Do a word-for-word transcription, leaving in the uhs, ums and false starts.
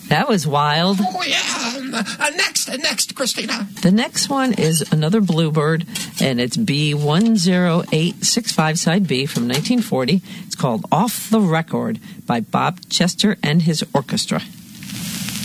That was wild. Oh, yeah. Uh, next, uh, next, Christina. The next one is another Bluebird, and it's B one zero eight six five, side B, from nineteen forty. It's called Off the Record by Bob Chester and his orchestra.